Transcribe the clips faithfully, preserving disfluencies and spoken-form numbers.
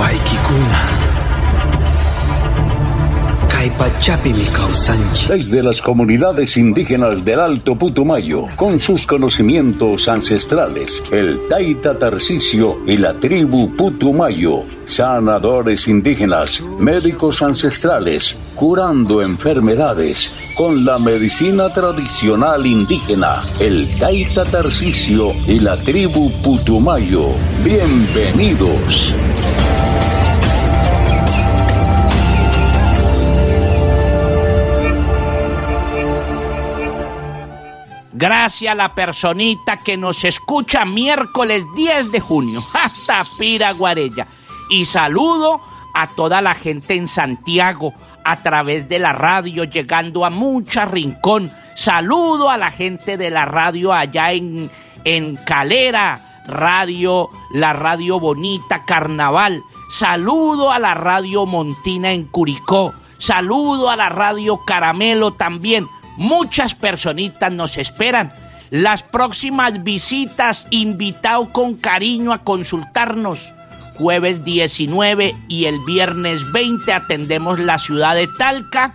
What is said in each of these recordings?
Paikikuna. Desde las comunidades indígenas del Alto Putumayo, con sus conocimientos ancestrales, el Taita Tarcisio y la tribu Putumayo, sanadores indígenas, médicos ancestrales, curando enfermedades con la medicina tradicional indígena, el Taita Tarcisio y la tribu Putumayo. Bienvenidos. Gracias a la personita que nos escucha miércoles diez de junio, hasta Piraguarella. Y saludo a toda la gente en Santiago, a través de la radio, llegando a mucha rincón. Saludo a la gente de la radio allá en, en Calera, radio, la radio bonita Carnaval. Saludo a la radio Montina en Curicó. Saludo a la radio Caramelo también. Muchas personitas nos esperan. Las próximas visitas, invitado con cariño a consultarnos. Jueves diecinueve y el viernes veinte atendemos la ciudad de Talca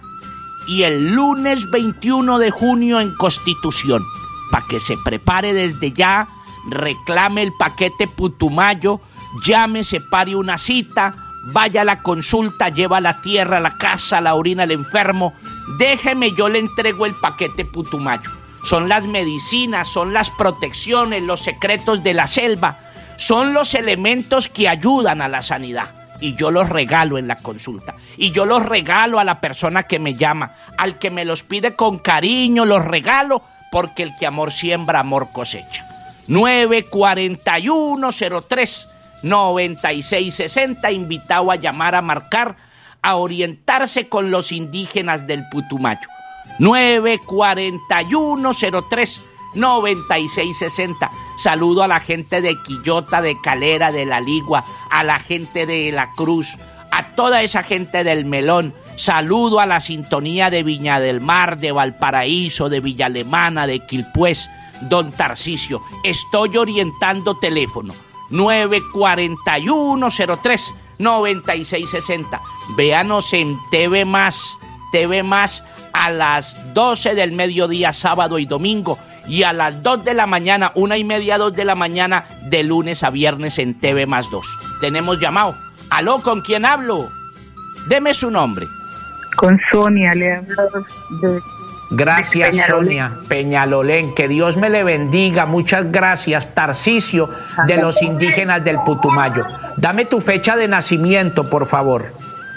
y el lunes veintiuno de junio en Constitución. Para que se prepare desde ya, reclame el paquete Putumayo, llame, separe una cita, vaya a la consulta, lleva la tierra, la casa, la orina, el enfermo. Déjeme, yo le entrego el paquete Putumayo. Son las medicinas, son las protecciones, los secretos de la selva, son los elementos que ayudan a la sanidad. Y yo los regalo en la consulta. Y yo los regalo a la persona que me llama. Al que me los pide con cariño, los regalo, porque el que amor siembra, amor cosecha. nueve cuatro uno cero tres noventa y seis sesenta, invitado a llamar, a marcar, a orientarse con los indígenas del Putumayo. nueve cuatro uno cero tres noventa y seis sesenta. Saludo a la gente de Quillota, de Calera, de La Ligua, a la gente de La Cruz, a toda esa gente del Melón. Saludo a la sintonía de Viña del Mar, de Valparaíso, de Villa Alemana, de Quilpués. Don Tarcisio, estoy orientando teléfono nueve cuatro uno cero tres noventa y seis sesenta. Véanos en T V Más, T V Más a las doce del mediodía, sábado y domingo, y a las dos de la mañana, una y media, dos de la mañana, de lunes a viernes en T V Más dos. Tenemos llamado. Aló, ¿con quién hablo? Deme su nombre. Con Sonia, le hablo de... Gracias, Peñalolén. Sonia Peñalolén, que Dios me le bendiga. Muchas gracias, Tarcisio, de los indígenas del Putumayo. Dame tu fecha de nacimiento, por favor.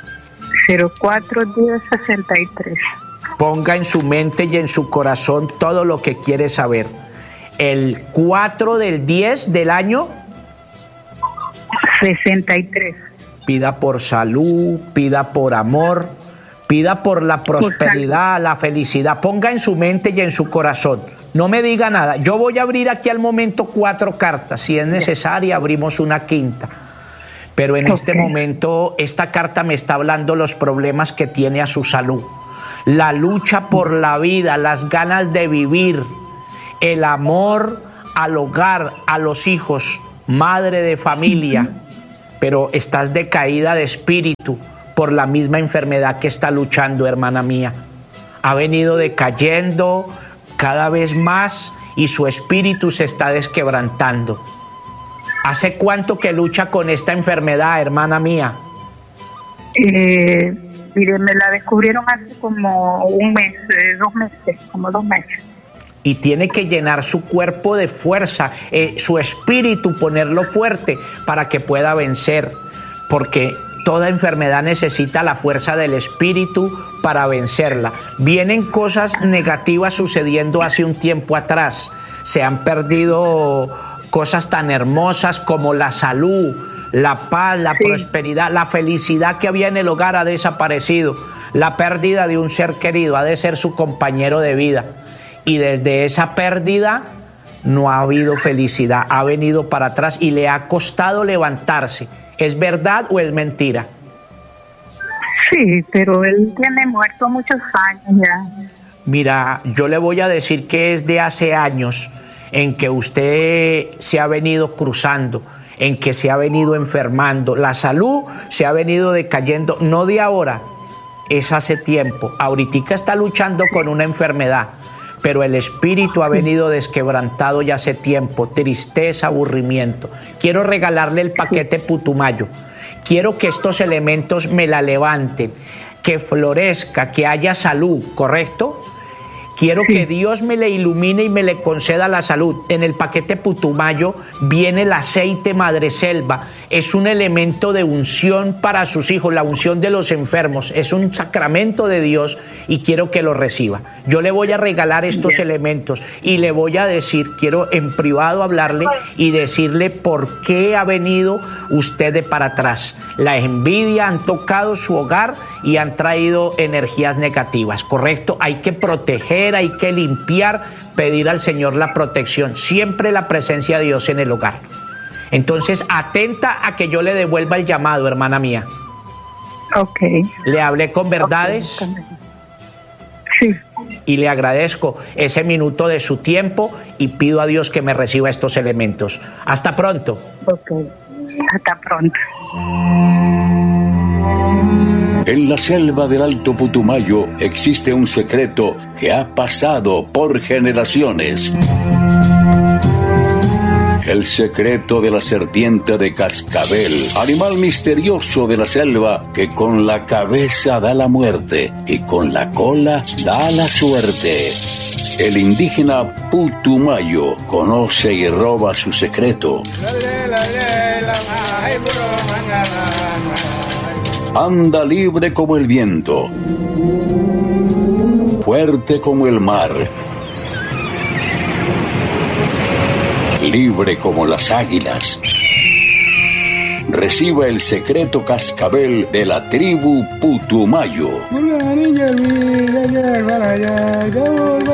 cero cuatro diez sesenta y tres. Ponga en su mente y en su corazón todo lo que quiere saber. El cuatro del diez del año sesenta y tres. Pida por salud, pida por amor, pida por la prosperidad, la felicidad. Ponga en su mente y en su corazón. No me diga nada. Yo voy a abrir aquí al momento cuatro cartas. Si es necesaria, abrimos una quinta. Pero en okay. este momento, esta carta me está hablando los problemas que tiene a su salud. La lucha por la vida, las ganas de vivir, el amor al hogar, a los hijos, madre de familia. Pero estás decaída de espíritu por la misma enfermedad que está luchando, hermana mía. Ha venido decayendo cada vez más y su espíritu se está desquebrantando. ¿Hace cuánto que lucha con esta enfermedad, hermana mía? Eh, mire, me la descubrieron hace como un mes, eh, dos meses, como dos meses. Y tiene que llenar su cuerpo de fuerza, eh, su espíritu, ponerlo fuerte para que pueda vencer, porque toda enfermedad necesita la fuerza del espíritu para vencerla. Vienen cosas negativas sucediendo hace un tiempo atrás. Se han perdido cosas tan hermosas como la salud, la paz, la sí. prosperidad, la felicidad que había en el hogar ha desaparecido. La pérdida de un ser querido ha de ser su compañero de vida. Y desde esa pérdida no ha habido felicidad, ha venido para atrás y le ha costado levantarse. ¿Es verdad o es mentira? Sí, pero él tiene muerto muchos años ya. Mira, yo le voy a decir que es de hace años en que usted se ha venido cruzando en que se ha venido enfermando. La salud se ha venido decayendo, no de ahora, es hace tiempo. Ahorita está luchando con una enfermedad, pero el espíritu ha venido desquebrantado ya hace tiempo, tristeza, aburrimiento. Quiero regalarle el paquete Putumayo. Quiero que estos elementos me la levanten, que florezca, que haya salud, ¿correcto? Quiero sí. que Dios me le ilumine y me le conceda la salud. En el paquete Putumayo viene el aceite madreselva. Es un elemento de unción para sus hijos, la unción de los enfermos. Es un sacramento de Dios y quiero que lo reciba. Yo le voy a regalar estos Bien. elementos y le voy a decir, quiero en privado hablarle y decirle por qué ha venido usted de para atrás. La envidia han tocado su hogar y han traído energías negativas, ¿correcto? Hay que proteger, hay que limpiar, pedir al Señor la protección, siempre la presencia de Dios en el hogar. Entonces, atenta a que yo le devuelva el llamado, hermana mía. Ok. ¿Le hablé con verdades? Okay. Sí. Y le agradezco ese minuto de su tiempo y pido a Dios que me reciba estos elementos. Hasta pronto. Ok. Hasta pronto. En la selva del Alto Putumayo existe un secreto que ha pasado por generaciones. El secreto de la serpiente de cascabel, animal misterioso de la selva que con la cabeza da la muerte y con la cola da la suerte. El indígena Putumayo conoce y roba su secreto. Anda libre como el viento, fuerte como el mar, libre como las águilas. Reciba el secreto cascabel de la tribu Putumayo.